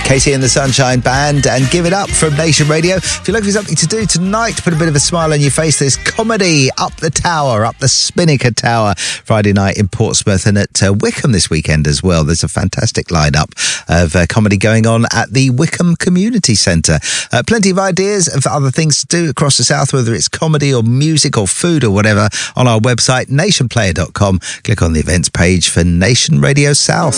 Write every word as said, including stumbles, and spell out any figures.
Katie and the Sunshine Band and Give It Up from Nation Radio. If you're looking for something to do tonight, put a bit of a smile on your face, there's comedy up the tower, up the Spinnaker Tower, Friday night in Portsmouth, and at uh, Wickham this weekend as well. There's a fantastic lineup of uh, comedy going on at the Wickham Community Centre. Uh, plenty of ideas of other things to do across the south, whether it's comedy or music or food or whatever, on our website, nation player dot com. Click on the events page for Nation Radio South.